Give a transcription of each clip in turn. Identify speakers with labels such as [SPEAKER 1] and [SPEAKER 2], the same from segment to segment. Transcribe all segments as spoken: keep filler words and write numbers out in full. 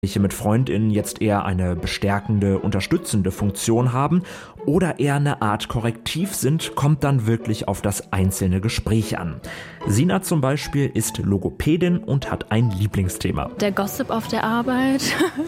[SPEAKER 1] mit FreundInnen jetzt eher eine bestärkende, unterstützende Funktion haben oder eher eine Art Korrektiv sind, kommt dann wirklich auf das einzelne Gespräch an. Sina zum Beispiel ist Logopädin und hat ein Lieblingsthema.
[SPEAKER 2] Der Gossip auf der Arbeit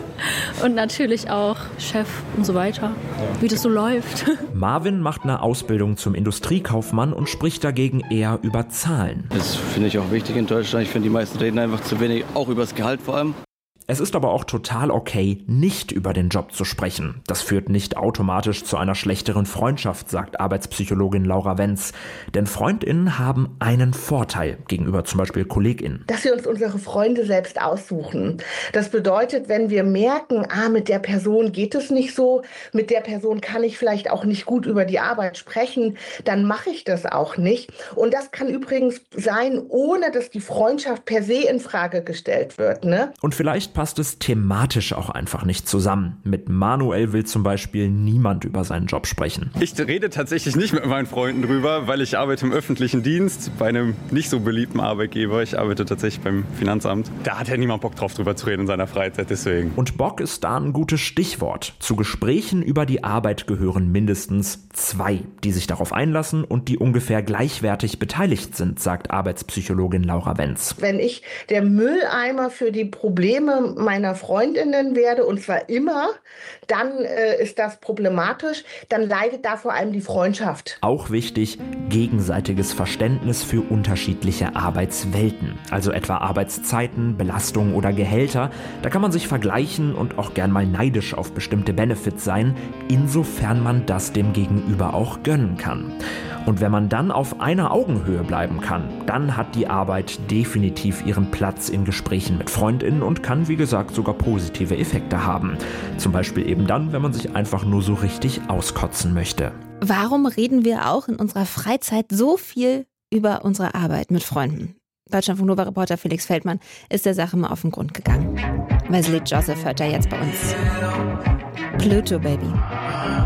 [SPEAKER 2] und natürlich auch Chef und so weiter, wie das so läuft.
[SPEAKER 1] Marvin macht eine Ausbildung zum Industriekaufmann und spricht dagegen eher über Zahlen.
[SPEAKER 3] Das finde ich auch wichtig in Deutschland. Ich finde, die meisten reden einfach zu wenig, auch über das Gehalt vor allem.
[SPEAKER 1] Es ist aber auch total okay, nicht über den Job zu sprechen. Das führt nicht automatisch zu einer schlechteren Freundschaft, sagt Arbeitspsychologin Laura Wenz. Denn FreundInnen haben einen Vorteil gegenüber zum Beispiel KollegInnen.
[SPEAKER 4] Dass wir uns unsere Freunde selbst aussuchen. Das bedeutet, wenn wir merken, ah, mit der Person geht es nicht so, mit der Person kann ich vielleicht auch nicht gut über die Arbeit sprechen, dann mache ich das auch nicht. Und das kann übrigens sein, ohne dass die Freundschaft per se in Frage gestellt wird, ne?
[SPEAKER 1] Und vielleicht passt es thematisch auch einfach nicht zusammen. Mit Manuel will zum Beispiel niemand über seinen Job sprechen.
[SPEAKER 5] Ich rede tatsächlich nicht mit meinen Freunden drüber, weil ich arbeite im öffentlichen Dienst bei einem nicht so beliebten Arbeitgeber. Ich arbeite tatsächlich beim Finanzamt. Da hat ja niemand Bock drauf, drüber zu reden in seiner Freizeit, deswegen.
[SPEAKER 1] Und Bock ist da ein gutes Stichwort. Zu Gesprächen über die Arbeit gehören mindestens zwei, die sich darauf einlassen und die ungefähr gleichwertig beteiligt sind, sagt Arbeitspsychologin Laura Wenz.
[SPEAKER 4] Wenn ich der Mülleimer für die Probleme meiner Freundinnen werde, und zwar immer, dann äh, ist das problematisch, dann leidet da vor allem die Freundschaft.
[SPEAKER 1] Auch wichtig, gegenseitiges Verständnis für unterschiedliche Arbeitswelten, also etwa Arbeitszeiten, Belastungen oder Gehälter. Da kann man sich vergleichen und auch gern mal neidisch auf bestimmte Benefits sein, insofern man das dem Gegenüber auch gönnen kann. Und wenn man dann auf einer Augenhöhe bleiben kann, dann hat die Arbeit definitiv ihren Platz in Gesprächen mit FreundInnen und kann, wie gesagt, sogar positive Effekte haben. Zum Beispiel eben dann, wenn man sich einfach nur so richtig auskotzen möchte.
[SPEAKER 6] Warum reden wir auch in unserer Freizeit so viel über unsere Arbeit mit Freunden? Deutschlandfunk Nova-Reporter Felix Feldmann ist der Sache mal auf den Grund gegangen. Wesley Joseph hört er jetzt bei uns. Pluto Baby.